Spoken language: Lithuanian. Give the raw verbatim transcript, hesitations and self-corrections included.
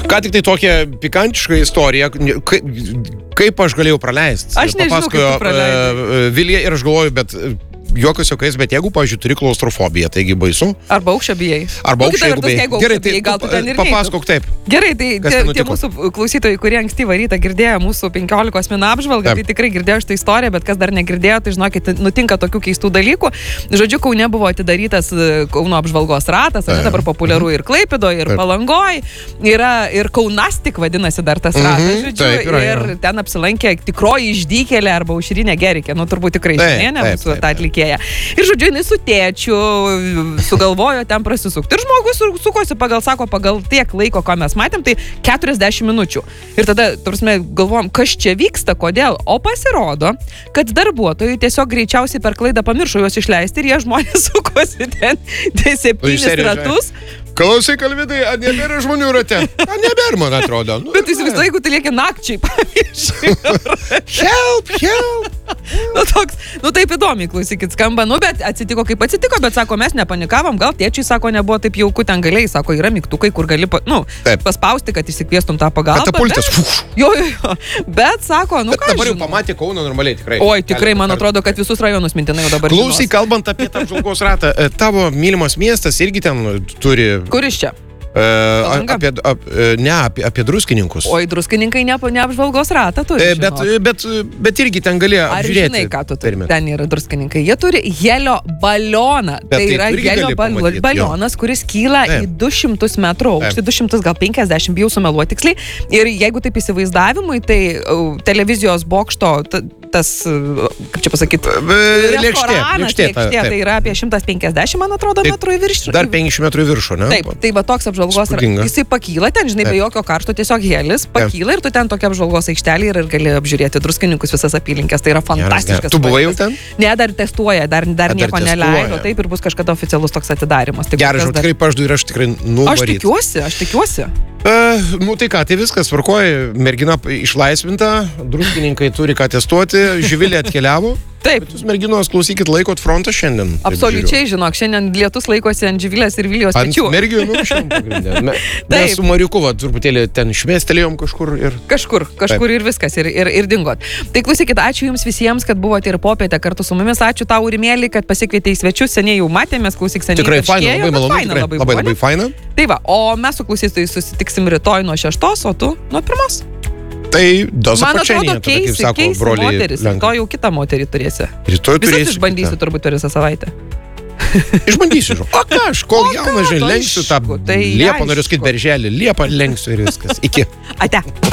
Ką tik tai tokia pikantiška istorija, kaip, kaip aš galėjau praleisti. Aš nežinau, kaip tu praleidai. Vilija ir aš galvoju, bet jokios jokiais, bet jeigu, pavyzdžiui, turi klaustrofobiją, taigi baisu. Arba aukščio bijai. Arba aukščio bijai. Gerai, tai gal tu ten ir papasakok taip. Gerai, tai tie, tie mūsų klausytojai, kurie ankstyvą rytą girdėjo mūsų penkiolikos min apžvalgą, tai tikrai girdėjo šitą istoriją, bet kas dar negirdėjo, tai žinokit, nutinka tokių keistų dalykų. Žodžiu, Kaune buvo atidarytas Kauno apžvalgos ratas, ar dabar populiaru ir Klaipėdoje, ir Palangoje. Yra ir Kaunastik vadinasi dar tas ratas, žodžiu, taip, yra, ir yra. ten apsilankė tikroji išdykėlė arba Aušrinė Gerikė, nu turbūt tikrai žinai, ne, mūsų tą atlikėją. Ir žodžiu, jinai su tėčiu sugalvojo ten prasisukti. Ir žmogus sukosi pagal, sako, pagal tiek laiko, ko mes matėm, tai keturiasdešimt minučių. Ir tada, tarsi, galvojom, kas čia vyksta, kodėl. O pasirodo, kad darbuotojai tiesiog greičiausiai per klaidą pamiršo juos išleisti ir jie žmonės sukosi ten septynis ratus. Klausai, Kalvidai, ar nebėra žmonių rate? Ar nebėra, man atrodo. Nu, bet įsivaizduoju, jeigu tu lieki nakčiai, pavyzdžiui. Help, help. Nu, toks, nu taip įdomiai, klausykit, skamba, nu, bet atsitiko kaip atsitiko, bet sako, mes nepanikavom, gal tėčiui, sako, nebuvo taip jauku, ten galėjai, sako, yra mygtukai, kur gali, pa, nu, taip. paspausti, kad išsikviestum tą pagalbą. Katapultas. Bet, jo, jo, jo, bet, sako, nu, bet ką dabar jau žinau. Pamatė Kauno normaliai, tikrai. Oi, tikrai, man atrodo, kad visus rajonus mintinai jau dabar Klausai, kalbant apie tą apžvalgos ratą, tavo mylimas miestas irgi ten turi... Kuris čia? Uh, apie, ap, ne, apie, apie druskininkus. Oi, druskininkai ne, ne apžvalgos ratą turi. E, bet, bet, bet irgi ten galėjo apžiūrėti. Ar žinai, ką tu turi? Ten yra druskininkai. Jie turi helio balioną. Bet tai yra helio bal balionas, jo. Kuris kyla taip. Į du šimtus metrų aukštį, du šimtus gal penkiasdešimt, bijau sumeluoti tiksliai. Ir jeigu taip įsivaizdavimui, tai uh, televizijos bokšto t, tas, uh, kaip čia pasakyti, lėkštė, lėkštė, lėkštė tai yra apie šimtas penkiasdešimt, man atrodo, taip, metrų į viršų. Dar penkiasdešimt metrų į viršų, ne? Taip, tai va toks apžvalgos, jisai pakyla ten, žinai, be jokio karšto, tiesiog helis, pakyla ir tu ten tokia apžvalgos aikštelė ir gali apžiūrėti druskininkus visas apylinkės, tai yra fantastiškas. Tu buvai jau ten? Ne, dar testuoja, dar, dar A, nieko dar neleido, taip ir bus kažkada oficialus toks atidarimas. Gerai, žinau, tikrai pažadu ir aš tikrai nuvaryt. Aš tikiuosi, aš tikiuosi. Uh, nu tai ką, tai viskas, tvarkoja, mergina išlaisvinta, druskininkai turi ką testuoti, Živilė atkeliavo. Taip. Bet jūs merginos klausykit, laikot frontą šiandien. Absoliučiai, žinok, šiandien lietus laikosi ant Živilės ir Vilijos pečių. Ant merginų šiandien pagrindė. Me, mes su Mariuku va, truputėlį ten šmėstelėjom kažkur ir... Kažkur, kažkur taip. Ir viskas, ir, ir, ir dingot. Tai klausykit, ačiū jums visiems, kad buvote ir popietę kartu su mumis. Ačiū tau, Rimėlį, kad pasikvietei į svečius. Seniai jau matėmės, klausyk, seniai. Tikrai faina, labai malonu, faina, tikrai, labai, labai, labai faina. Tai va, o mes su klausytojais susitiksim rytoj nuo šeštos, o tu nuo pirmos. Tai doza man pačianė, atrodo, keisi, kaip sako, keisi broliai moteris. Lenkai. To jau kitą moterį turėsi. Rytoj turėsi. Visas išbandysiu turbūt per visą savaitę. Išbandysiu, žinau. O ką aš, kol jaunas, žinai, lenksiu tą tai liepą, noriu skaityti berželį, liepą lenksiu ir viskas. Iki. Ate.